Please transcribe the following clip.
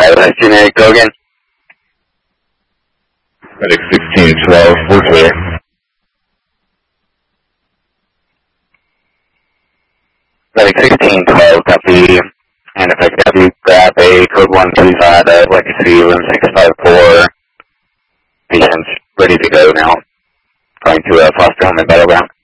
That's generic, go again. Medic 1612, we're clear. Medic 1612, copy. And if I could have you grab a code 135 at Legacy room 654. Patient's ready to go now. Going to Foster Home in Battleground.